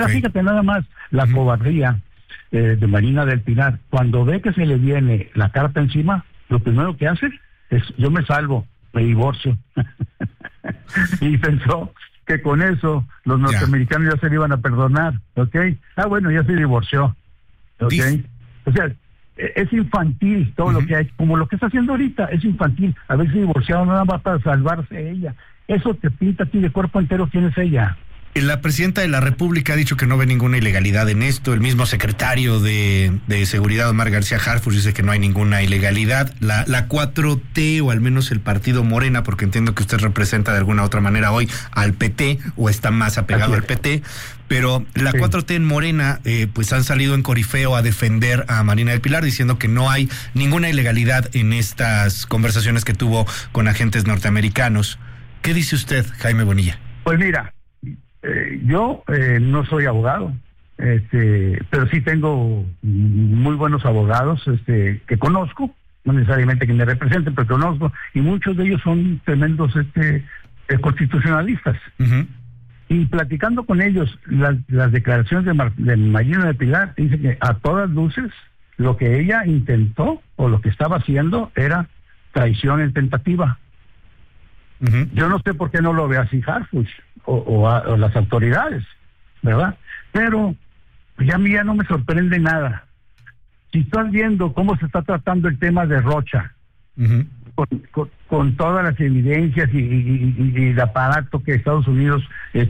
Fíjate nada más la cobardía de Marina del Pilar. Cuando ve que se le viene la carta encima, lo primero que hace es: yo me salvo, me divorcio. Y pensó que con eso los norteamericanos ya se le iban a perdonar, ¿ok? Bueno, ya se divorció, ¿ok? O sea, es infantil todo lo que hay, como lo que está haciendo ahorita, es infantil. Haberse divorciado nada más para salvarse ella. Eso te pinta a ti de cuerpo entero quién es ella. La presidenta de la República ha dicho que no ve ninguna ilegalidad en esto. El mismo secretario de Seguridad, Omar García Harfuch, dice que no hay ninguna ilegalidad. La 4T, o al menos el partido Morena, porque entiendo que usted representa de alguna otra manera hoy al PT, o está más apegado al PT, pero la 4T en Morena, pues han salido en corifeo a defender a Marina del Pilar, diciendo que no hay ninguna ilegalidad en estas conversaciones que tuvo con agentes norteamericanos. ¿Qué dice usted, Jaime Bonilla? Pues mira, yo no soy abogado, pero sí tengo muy buenos abogados que conozco, no necesariamente que me representen, pero conozco, y muchos de ellos son tremendos constitucionalistas. Y platicando con ellos, las declaraciones de Marina del Pilar dice que a todas luces lo que ella intentó o lo que estaba haciendo era traición en tentativa. Yo no sé por qué no lo ve así Harfuch o las autoridades, ¿verdad? Pero ya a mí ya no me sorprende nada. Si estás viendo cómo se está tratando el tema de Rocha, con todas las evidencias y el aparato que Estados Unidos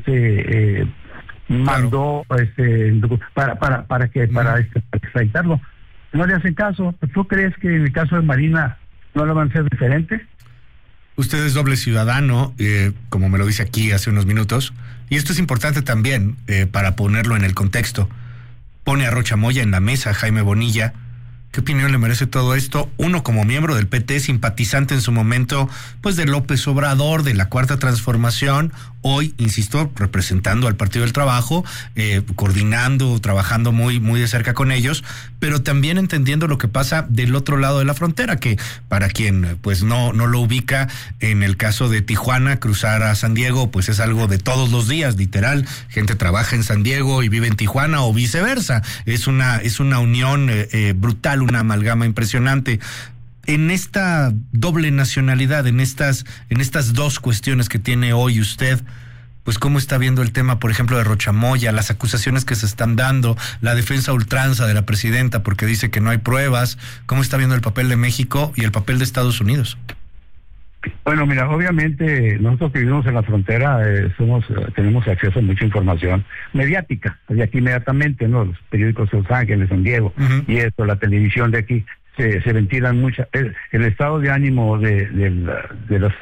mandó para extraditarlo, no le hacen caso. ¿Tú crees que en el caso de Marina no lo van a hacer diferente? Usted es doble ciudadano, como me lo dice aquí hace unos minutos, y esto es importante también para ponerlo en el contexto. Pone a Rocha Moya en la mesa, Jaime Bonilla. ¿Qué opinión le merece todo esto? Uno, como miembro del PT, simpatizante en su momento, pues de López Obrador, de la Cuarta Transformación, hoy, insisto, representando al Partido del Trabajo, coordinando, trabajando muy, muy de cerca con ellos, pero también entendiendo lo que pasa del otro lado de la frontera, que para quien pues no lo ubica, en el caso de Tijuana, cruzar a San Diego, pues es algo de todos los días, literal. Gente trabaja en San Diego y vive en Tijuana o viceversa. Es una unión brutal, una amalgama impresionante. En esta doble nacionalidad, en estas dos cuestiones que tiene hoy usted, pues cómo está viendo el tema, por ejemplo, de Rocha Moya, las acusaciones que se están dando, la defensa a ultranza de la presidenta porque dice que no hay pruebas, cómo está viendo el papel de México y el papel de Estados Unidos. Bueno, mira, obviamente nosotros que vivimos en la frontera tenemos acceso a mucha información mediática, de aquí inmediatamente, ¿no? Los periódicos de Los Ángeles, San Diego, y esto, la televisión de aquí, se ventilan muchas. El estado de ánimo de las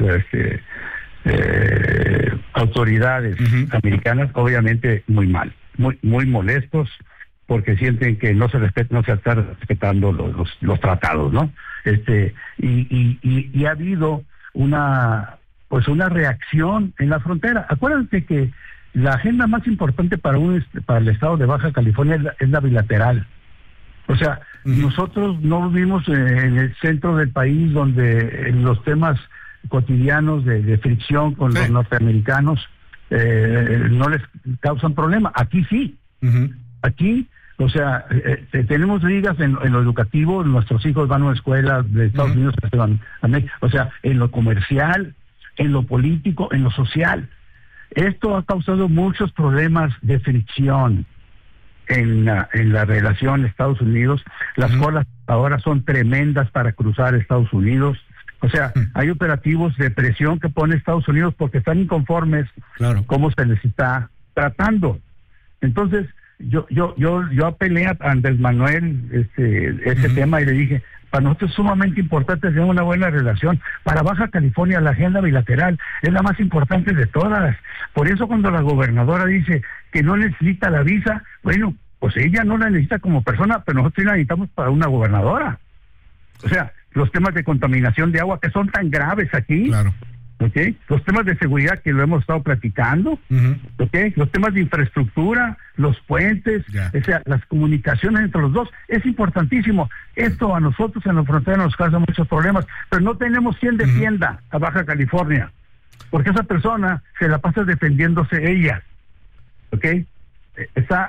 autoridades americanas, obviamente muy mal, muy molestos, porque sienten que no se están respetando los tratados, ¿no? Y ha habido una reacción en la frontera. Acuérdense que la agenda más importante para el estado de Baja California es la bilateral. O sea, nosotros no vivimos en el centro del país donde los temas cotidianos de fricción con los norteamericanos no les causan problema. Aquí sí. Aquí, o sea, tenemos ligas en lo educativo, nuestros hijos van a una escuela de Estados Unidos, a México, o sea, en lo comercial, en lo político, en lo social. Esto ha causado muchos problemas de fricción en la relación Estados Unidos. Las colas ahora son tremendas para cruzar Estados Unidos. O sea, hay operativos de presión que pone Estados Unidos porque están inconformes cómo se les está tratando. Entonces, yo apelé a Andrés Manuel ese tema y le dije, para nosotros es sumamente importante tener una buena relación. Para Baja California la agenda bilateral es la más importante de todas. Por eso cuando la gobernadora dice que no necesita la visa, bueno, pues ella no la necesita como persona, pero nosotros sí la necesitamos para una gobernadora. O sea, los temas de contaminación de agua que son tan graves aquí, ¿okay? Los temas de seguridad que lo hemos estado platicando, ¿okay? Los temas de infraestructura, los puentes, o sea, las comunicaciones entre los dos, es importantísimo. Esto a nosotros en la frontera nos causa muchos problemas, pero no tenemos quien defienda a Baja California, porque esa persona se la pasa defendiéndose ella, ¿ok? está